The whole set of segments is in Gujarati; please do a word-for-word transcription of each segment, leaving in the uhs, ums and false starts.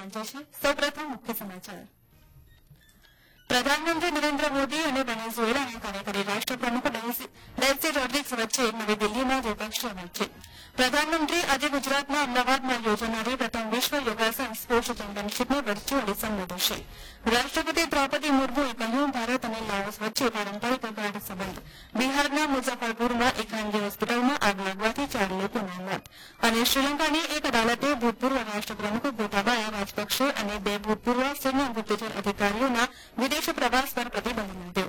પહોંચે છે. સૌપ્રથમ મુખ્ય સમાચાર. પ્રધાનમંત્રી નરેન્દ્ર મોદી અને વેનેઝુએલાના કાર્યકારી રાષ્ટ્રપ્રમુખ ડેલ્સી રોડ્રિગ્સ વચ્ચે નવી દિલ્હીમાં દ્વિપક્ષીય વાતચીત. પ્રધાનમંત્રી આજે ગુજરાતના અમદાવાદમાં યોજાનારી પ્રથમ વિશ્વ યોગાસન સ્પોર્ટ્સ ચેમ્પિયનશીપને વર્ચ્યુઅલી સંબોધશે. રાષ્ટ્રપતિ દ્રૌપદી મુર્મુએ કહ્યું, ભારત અને લાઓસ વચ્ચે પારંપરિક ગાઢ સંબંધ. બિહારના મુઝફ્ફરપુરમાં એક ખાનગી હોસ્પિટલમાં આગ લાગવાથી ચાર લોકોના મોત. અને શ્રીલંકાની એક અદાલતે ભૂતપૂર્વ રાષ્ટ્રપ્રમુખ ગોટાબાયા રાજપક્ષે અને બે ભૂતપૂર્વ સેના ગુપ્તચર અધિકારીઓના વિદેશ પ્રવાસ પર પ્રતિબંધ મૂક્યો.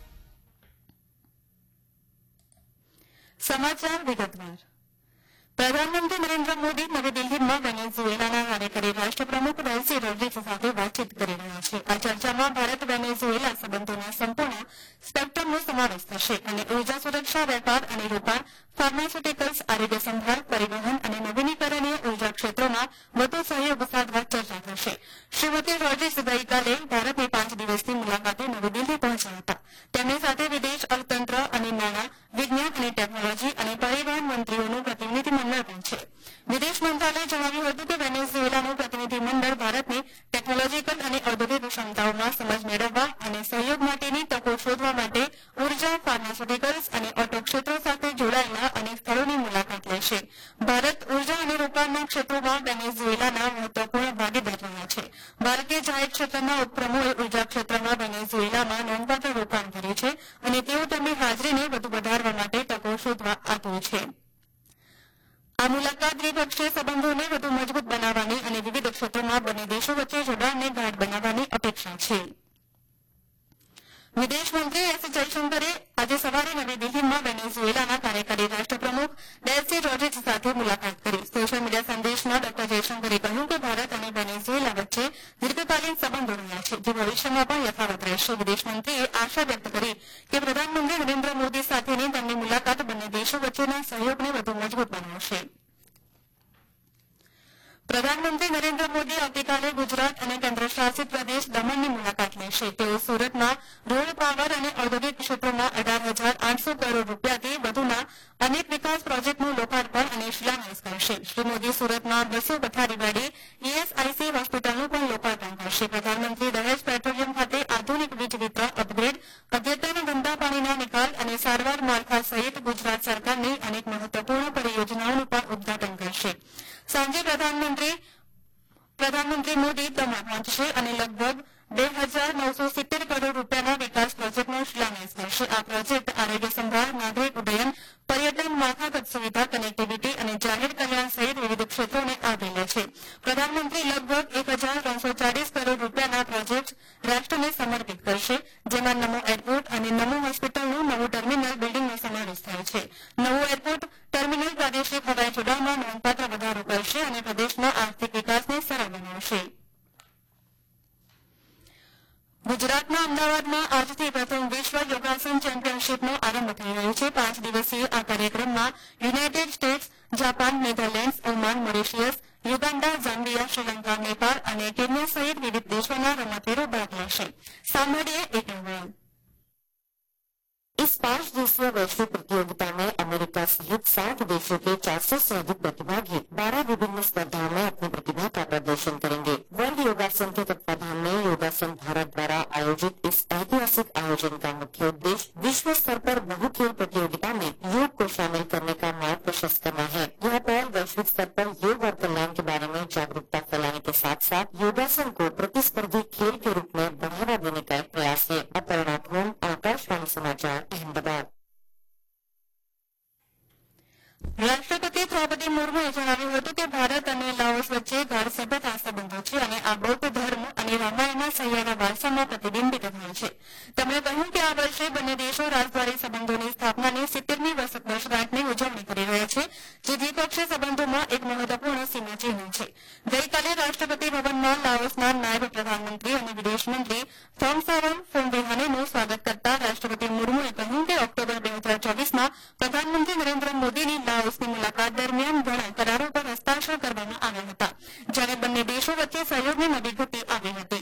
સમાચાર વિગતવાર. પ્રધાનમંત્રી નરેન્દ્ર મોદી નવી દિલ્હીમાં વેનેઝુએલાના કાર્યકારી રાષ્ટ્રપ્રમુખ ડેલ્સી રોડ્રિગ્સ સાથે વાતચીત કરી રહ્યા છે. આ ચર્ચામાં ભારત વેનેઝુએલા સંબંધોના સંપૂર્ણ સ્પેક્ટ્રમનો સમાવેશ થશે અને ઉર્જા સુરક્ષા, વેપાર અને રોકાણ, ફાર્માસ્યુટિકલ્સ, આરોગ્ય સંભાળ, પરિવહન અને નવીનીકરણીય ઉર્જા ક્ષેત્રોમાં વધુ સહયોગ સાધવા ચર્ચા થશે. શ્રીમતી રોડ્રિગ્સ ગઈકાલે ભારતની પાંચ દિવસની મુલાકાતે નવી દિલ્હી પહોંચ્યા હતા. તેમની સાથે વિદેશ, અર્થતંત્ર અને નાણાં, વિજ્ઞાન અને ટેકનોલોજી અને પરિવહન મંત્રીઓનું પ્રતિનિધિ મંડળ પણ છે. વિદેશ મંત્રાલયે જણાવ્યું હતું કે વેનેઝુએલાનું પ્રતિનિધિ મંડળ ભારતની ટેકનોલોજીકલ અને ઔદ્યોગિક ક્ષમતાઓમાં સમજ મેળવવા અને સહયોગ માટેની તકો શોધવા માટે ઉર્જા, ફાર્માસ્યુટિકલ્સ અને ઓટો ક્ષેત્રો સાથે જોડાયેલા અનેક સ્થળોની મુલાકાત લેશે. ભારત ઉર્જા અને રોકાણના ક્ષેત્રોમાં વેનેઝુએલાના મહત્વપૂર્ણ ભાગીદાર રહ્યા છે. ભારતીય જાહેર ક્ષેત્રના ઉપક્રમોએ ઉર્જા ક્ષેત્રમાં વેનેઝુએલામાં નોંધપાત્ર રોકાણ કર્યું છે અને તેઓ તેમની હાજરીને વધુ વધારવા માટે તકો શોધવા આતુર છે. આ મુલાકાત દ્વિપક્ષીય સંબંધોને વધુ મજબૂત બનાવવાની અને વિવિધ ક્ષેત્રોમાં બંને દેશો વચ્ચે જોડાણને ગાઢ બનાવવાની અપેક્ષા છે. વિદેશ મંત્રી એસ જયશંકરે આજે સવારે નવી દિલ્હીમાં વેનેઝુએલાના કાર્યકારી રાષ્ટ્રપ્રમુખ ડેલ્સી રોડ્રિગ્સ સાથે મુલાકાત કરી. સોશિયલ મીડિયા સંદેશમાં ડોક્ટર જયશંકરે કહ્યું કે ભારત અને વેનેઝુએલા વચ્ચે દીર્ઘકાલીન સંબંધો રહ્યા છે, જે ભવિષ્યમાં પણ યથાવત રહેશે. વિદેશ મંત્રીએ આશા વ્યક્ત કરી કે પ્રધાનમંત્રી નરેન્દ્ર મોદી સાથેની તેમની મુલાકાત બંને દેશો વચ્ચેના સહયોગને વધુ મજબૂત બનાવશે. પ્રધાનમંત્રી નરેન્દ્ર મોદી આવતીકાલે ગુજરાત અને કેન્દ્રશાસિત પ્રદેશ દમણની મુલાકાત લેશે. તેઓ સુરતમાં રોડ, પાવર અને ઔદ્યોગિક ક્ષેત્રોમાં અઢાર હજાર આઠસો કરોડ રૂપિયાથી વધુના અનેક વિકાસ પ્રોજેક્ટનું લોકાર્પણ અને શિલાન્યાસ કરશે. શ્રી મોદી સુરતમાં બસો પથારીવાળી ઈએસઆઈસી હોસ્પિટલનું પણ લોકાર્પણ કરશે. પ્રધાનમંત્રી દહેજ પેટ્રોલિયમ ખાતે આધુનિક વીજ વિતરણ અપગ્રેડ, અદ્યતન ગંદા પાણીના નિકાલ અને સારવાર માળખા સહિત ગુજરાત સરકારની અનેક મહત્વપૂર્ણ પરિયોજનાઓનું પણ ઉદઘાટન કરશે. સાંજે પ્રધાનમંત્રી પ્રધાનમંત્રી મોદી દમણ પહોંચશે અને લગભગ બે હજાર નવસો સિત્તેર કરોડ રૂપિયાના વિકાસ પ્રોજેક્ટનો શિલાન્યાસ કરશે. આ પ્રોજેક્ટ આરોગ્ય સંભાળ, નાગરિક ઉડ્ડયન, પર્યટન, માળખાગત સુવિધા, કનેક્ટિવિટી અને જાહેર કલ્યાણ સહિત વિવિધ ક્ષેત્રોને આવરી લે છે. પ્રધાનમંત્રી લગભગ એક હજાર ત્રણસો ચાલીસ કરોડ રૂપિયાના પ્રોજેક્ટ રાષ્ટ્રને સમર્પિત કરશે, જેમાં નમો એરપોર્ટ અને નમો હોસ્પિટલનું નવું ટર્મિનલ બિલ્ડિંગનો સમાવેશ થાય છે. નવું એરપોર્ટ ટર્મિનલ પ્રાદેશિક હવાઈ જોડાણમાં નોંધપાત્ર વધારો કરશે અને પ્રદેશના આર્થિક વિકાસને સરળ બનાવશે. ગુજરાતના અમદાવાદમાં આજથી પ્રથમ વિશ્વ યોગાસન ચેમ્પિયનશીપનો આરંભ થઈ રહ્યો છે. પાંચ દિવસીય આ કાર્યક્રમમાં United states, Japan, Netherlands, Oman, Mauritius, Uganda, Zambia, Sri Lanka, Nepal અને કેન્યા સહિત વિવિધ દેશોના રમતવીરો ભાગ લેશે. सामरिया एक अहवाल। इस पांच दिवसीय वैश्विक प्रतियोगिता में अमेरिका सहित सात देशों के चार सौ से अधिक प्रतिभागी बारह विभिन्न स्पर्धाओं में अपनी प्रतिभा का प्रदर्शन करेंगे। वर्ल्ड योगासन के तत्वाधान में योगासन भारत द्वारा आयोजित इस ऐतिहासिक आयोजन का मुख्य उद्देश्य विश्व स्तर पर बहु खेल प्रतियोगिता में योग को शामिल करने का मार्ग प्रशस्त करना है। यह पहल वैश्विक स्तर पर योग और कल्याण के बारे में जागरूकता फैलाने के साथ साथ योगासन को प्रतिस्पर्धी खेल के रूप में बढ़ावा देने का एक प्रयास है। अपर्णा भोम, आकाशवाणी समाचार, अहमदाबाद। રાષ્ટ્રપતિ દ્રૌપદી મુર્મુએ જણાવ્યું હતું કે ભારત અને લાઓસ વચ્ચે ગાઢ સભ્યતા સંબંધો છે અને આ બૌદ્ધ ધર્મ અને રામાયણના સહિયારા વારસામાં પ્રતિબિંબિત થાય છે. તેમણે કહ્યું કે આ વર્ષે બંને દેશો રાજદ્વારી સંબંધોની સ્થાપનાની સિત્તેરમી વર્ષગાંઠની ઉજવણી કરી રહ્યા છે, જે દ્વિપક્ષીય સંબંધોમાં એક મહત્વપૂર્ણ સીમાચિહ્ન છે. ગઈકાલે રાષ્ટ્રપતિ ભવનમાં લાઓસના નાયબ પ્રધાનમંત્રી અને વિદેશ મંત્રી થોંગસાવાન ફોંગવિહાનેનું સ્વાગત કરતા રાષ્ટ્રપતિ મુર્મુએ કહ્યું કે ઓક્ટોબર બે હજાર ચોવીસમાં પ્રધાનમંત્રી નરેન્દ્ર મોદીની લાઓસની મુલાકાત દરમિયાન ઘણા કરારો પર હસ્તાક્ષર કરવામાં આવ્યા હતા, જ્યારે બંને દેશો વચ્ચે સહયોગની નવી ગતિ આવી હતી.